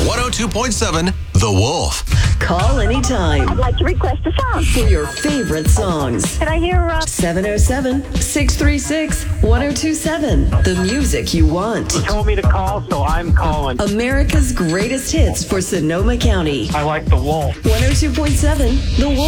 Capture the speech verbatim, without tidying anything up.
one oh two point seven The Wolf. Call anytime I'd like to request a song. for your favorite songs. Can I hear, uh... seven oh seven, six three six, one oh two seven. The music you want. Told me to call, so I'm calling. America's greatest hits for Sonoma County. I like the Wolf. one oh two point seven The Wolf.